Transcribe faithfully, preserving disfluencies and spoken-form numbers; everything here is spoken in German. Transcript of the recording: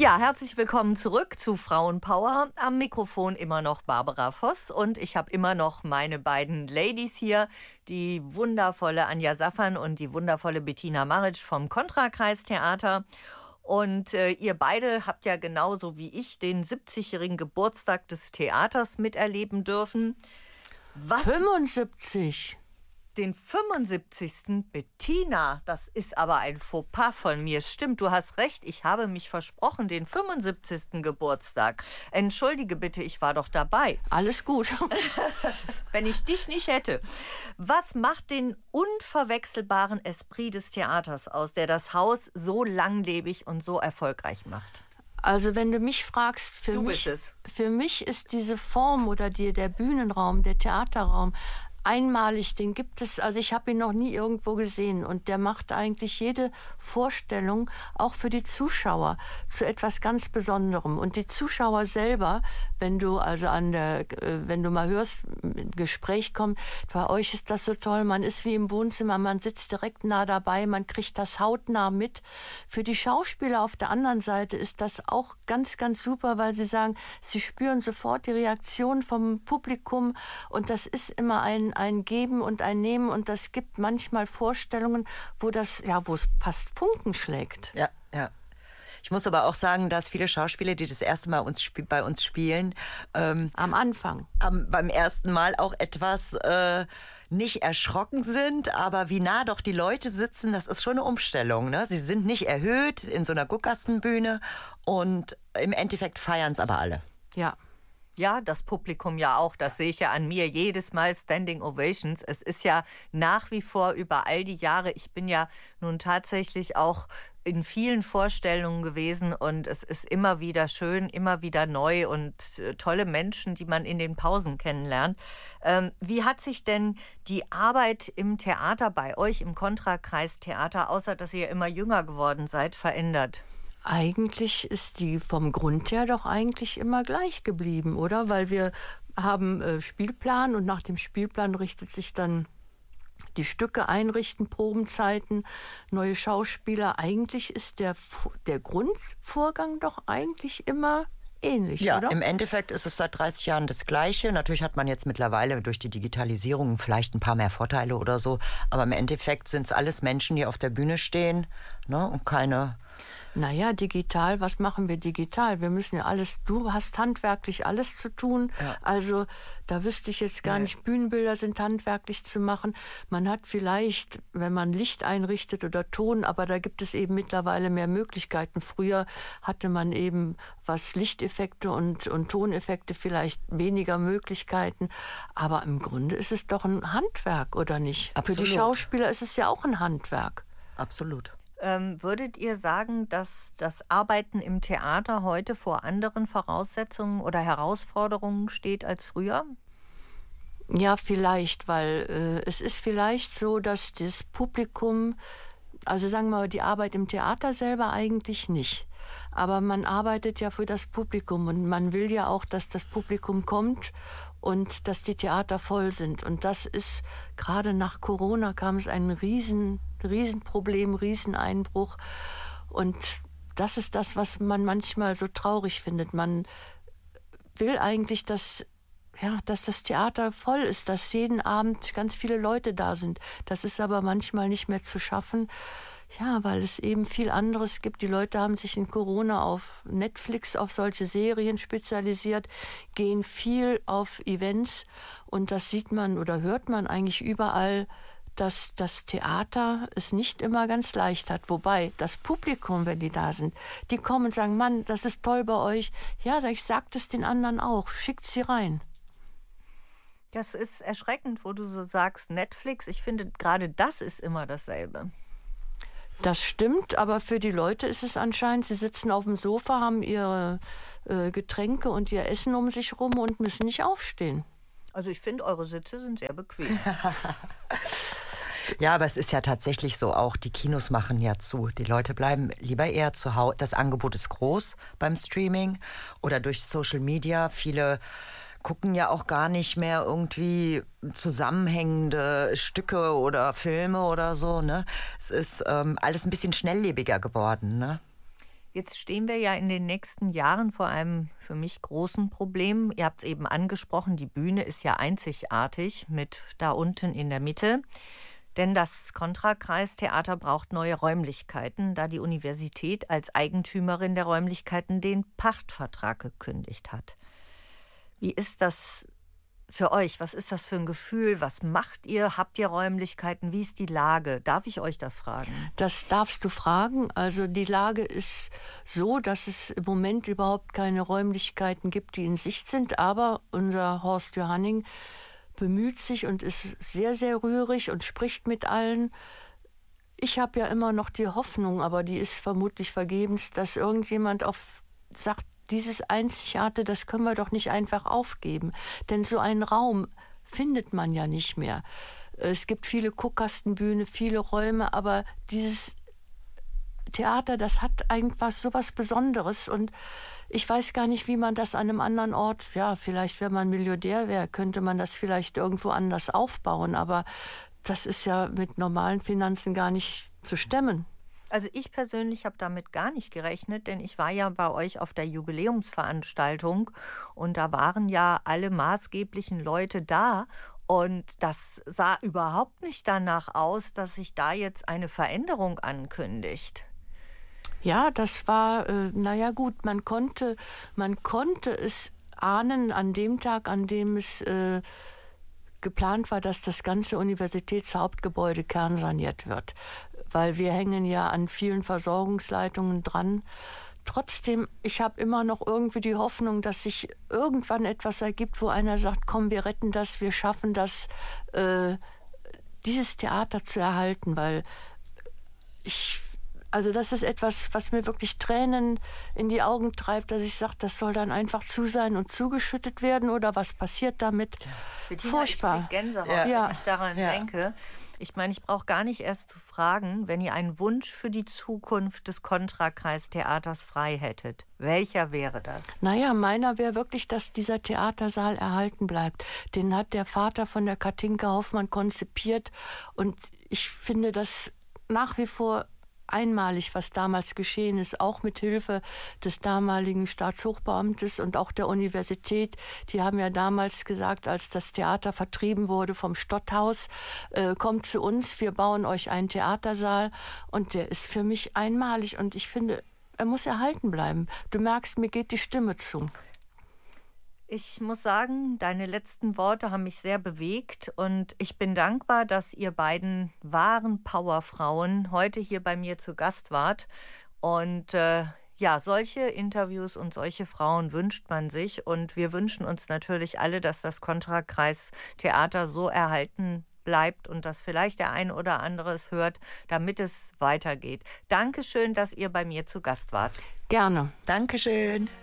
Ja, herzlich willkommen zurück zu Frauenpower. Am Mikrofon immer noch Barbara Voss und ich habe immer noch meine beiden Ladies hier, die wundervolle Anja Safan und die wundervolle Bettina Maric vom Kontrakreistheater. Und äh, ihr beide habt ja genauso wie ich den siebzigjährigen Geburtstag des Theaters miterleben dürfen. Was? fünfundsiebzig. Den fünfundsiebzigsten Bettina, das ist aber ein Fauxpas von mir. Stimmt, du hast recht, ich habe mich versprochen, den fünfundsiebzigsten Geburtstag. Entschuldige bitte, ich war doch dabei. Alles gut. Wenn ich dich nicht hätte. Was macht den unverwechselbaren Esprit des Theaters aus, der das Haus so langlebig und so erfolgreich macht? Also wenn du mich fragst, für, du mich, bist es. für mich ist diese Form oder die, der Bühnenraum, der Theaterraum, einmalig, den gibt es, also ich habe ihn noch nie irgendwo gesehen und der macht eigentlich jede Vorstellung, auch für die Zuschauer, zu etwas ganz Besonderem. Und die Zuschauer selber, wenn du also an der, wenn du mal hörst, ein Gespräch kommt, bei euch ist das so toll, man ist wie im Wohnzimmer, man sitzt direkt nah dabei, man kriegt das hautnah mit. Für die Schauspieler auf der anderen Seite ist das auch ganz, ganz super, weil sie sagen, sie spüren sofort die Reaktion vom Publikum und das ist immer ein ein Geben und ein Nehmen und das gibt manchmal Vorstellungen, wo das, ja, wo es fast Funken schlägt. Ja, ja. Ich muss aber auch sagen, dass viele Schauspieler, die das erste Mal uns, bei uns spielen, ähm, am Anfang, am, beim ersten Mal auch etwas äh, nicht erschrocken sind, aber wie nah doch die Leute sitzen, das ist schon eine Umstellung. Ne? Sie sind nicht erhöht in so einer Guckgastenbühne und im Endeffekt feiern es aber alle. Ja. Ja, das Publikum ja auch, das sehe ich ja an mir, jedes Mal Standing Ovations. Es ist ja nach wie vor über all die Jahre, ich bin ja nun tatsächlich auch in vielen Vorstellungen gewesen und es ist immer wieder schön, immer wieder neu und äh, tolle Menschen, die man in den Pausen kennenlernt. Ähm, wie hat sich denn die Arbeit im Theater bei euch, im Kontrakreistheater, außer dass ihr immer jünger geworden seid, verändert? Eigentlich ist die vom Grund her doch eigentlich immer gleich geblieben, oder? Weil wir haben äh, Spielplan und nach dem Spielplan richtet sich dann die Stücke einrichten, Probenzeiten, neue Schauspieler. Eigentlich ist der, der Grundvorgang doch eigentlich immer ähnlich, ja, oder? Im Endeffekt ist es seit dreißig Jahren das Gleiche. Natürlich hat man jetzt mittlerweile durch die Digitalisierung vielleicht ein paar mehr Vorteile oder so, aber im Endeffekt sind es alles Menschen, die auf der Bühne stehen, ne, und keine... Naja, digital, was machen wir digital? Wir müssen ja alles, du hast handwerklich alles zu tun. Ja. Also da wüsste ich jetzt gar nee. nicht, Bühnenbilder sind handwerklich zu machen. Man hat vielleicht, wenn man Licht einrichtet oder Ton, aber da gibt es eben mittlerweile mehr Möglichkeiten. Früher hatte man eben, was Lichteffekte und, und Toneffekte, vielleicht weniger Möglichkeiten. Aber im Grunde ist es doch ein Handwerk, oder nicht? Absolut. Für die Schauspieler ist es ja auch ein Handwerk. Absolut. Ähm, würdet ihr sagen, dass das Arbeiten im Theater heute vor anderen Voraussetzungen oder Herausforderungen steht als früher? Ja, vielleicht, weil äh, es ist vielleicht so, dass das Publikum, also sagen wir mal, die Arbeit im Theater selber eigentlich nicht. Aber man arbeitet ja für das Publikum und man will ja auch, dass das Publikum kommt und dass die Theater voll sind. Und das ist, gerade nach Corona kam es ein riesen, Riesenproblem, Rieseneinbruch. Und das ist das, was man manchmal so traurig findet. Man will eigentlich, dass, ja, dass das Theater voll ist, dass jeden Abend ganz viele Leute da sind. Das ist aber manchmal nicht mehr zu schaffen. Ja, weil es eben viel anderes gibt. Die Leute haben sich in Corona auf Netflix, auf solche Serien spezialisiert, gehen viel auf Events und das sieht man oder hört man eigentlich überall, dass das Theater es nicht immer ganz leicht hat. Wobei das Publikum, wenn die da sind, die kommen und sagen, Mann, das ist toll bei euch. Ja, sag ich, sagt es den anderen auch, schickt sie rein. Das ist erschreckend, wo du so sagst, Netflix. Ich finde, gerade das ist immer dasselbe. Das stimmt, aber für die Leute ist es anscheinend, sie sitzen auf dem Sofa, haben ihre äh, Getränke und ihr Essen um sich rum und müssen nicht aufstehen. Also ich finde, eure Sitze sind sehr bequem. Ja, aber es ist ja tatsächlich so, auch die Kinos machen ja zu. Die Leute bleiben lieber eher zu Hause. Das Angebot ist groß beim Streaming oder durch Social Media. Viele gucken ja auch gar nicht mehr irgendwie zusammenhängende Stücke oder Filme oder so, ne? Es ist ähm, alles ein bisschen schnelllebiger geworden, ne? Jetzt stehen wir ja in den nächsten Jahren vor einem für mich großen Problem. Ihr habt es eben angesprochen, die Bühne ist ja einzigartig mit da unten in der Mitte. Denn das Kontra-Kreis-Theater braucht neue Räumlichkeiten, da die Universität als Eigentümerin der Räumlichkeiten den Pachtvertrag gekündigt hat. Wie ist das für euch? Was ist das für ein Gefühl? Was macht ihr? Habt ihr Räumlichkeiten? Wie ist die Lage? Darf ich euch das fragen? Das darfst du fragen. Also die Lage ist so, dass es im Moment überhaupt keine Räumlichkeiten gibt, die in Sicht sind. Aber unser Horst Johanning bemüht sich und ist sehr, sehr rührig und spricht mit allen. Ich habe ja immer noch die Hoffnung, aber die ist vermutlich vergebens, dass irgendjemand auf sagt, dieses Einzigartige, das können wir doch nicht einfach aufgeben. Denn so einen Raum findet man ja nicht mehr. Es gibt viele Guckkastenbühne, viele Räume, aber dieses Theater, das hat einfach so was Besonderes. Und ich weiß gar nicht, wie man das an einem anderen Ort, ja, vielleicht, wenn man Milliardär wäre, könnte man das vielleicht irgendwo anders aufbauen. Aber das ist ja mit normalen Finanzen gar nicht zu stemmen. Also ich persönlich habe damit gar nicht gerechnet, denn ich war ja bei euch auf der Jubiläumsveranstaltung und da waren ja alle maßgeblichen Leute da und das sah überhaupt nicht danach aus, dass sich da jetzt eine Veränderung ankündigt. Ja, das war, äh, naja gut, man konnte, man konnte es ahnen an dem Tag, an dem es äh, geplant war, dass das ganze Universitätshauptgebäude kernsaniert wird. Weil wir hängen ja an vielen Versorgungsleitungen dran. Trotzdem, ich habe immer noch irgendwie die Hoffnung, dass sich irgendwann etwas ergibt, wo einer sagt, komm, wir retten das, wir schaffen das, äh, dieses Theater zu erhalten, weil ich, also das ist etwas, was mir wirklich Tränen in die Augen treibt, dass ich sage, das soll dann einfach zu sein und zugeschüttet werden oder was passiert damit? Bettina, Furchtbar. Ich krieg Gänsehaut, Ja. wenn ich daran Ja. denke. Ich meine, ich brauche gar nicht erst zu fragen, wenn ihr einen Wunsch für die Zukunft des Kontra-Kreis-Theaters frei hättet. Welcher wäre das? Naja, meiner wäre wirklich, dass dieser Theatersaal erhalten bleibt. Den hat der Vater von der Katinka Hoffmann konzipiert und ich finde das nach wie vor einmalig, was damals geschehen ist, auch mit Hilfe des damaligen Staatshochbeamtes und auch der Universität. Die haben ja damals gesagt, als das Theater vertrieben wurde vom Stotthaus, äh, kommt zu uns, wir bauen euch einen Theatersaal. Und der ist für mich einmalig und ich finde, er muss erhalten bleiben. Du merkst, mir geht die Stimme zu. Ich muss sagen, deine letzten Worte haben mich sehr bewegt und ich bin dankbar, dass ihr beiden wahren Powerfrauen heute hier bei mir zu Gast wart. Und äh, ja, solche Interviews und solche Frauen wünscht man sich und wir wünschen uns natürlich alle, dass das Kontra-Kreis-Theater so erhalten bleibt und dass vielleicht der ein oder andere es hört, damit es weitergeht. Dankeschön, dass ihr bei mir zu Gast wart. Gerne. Dankeschön.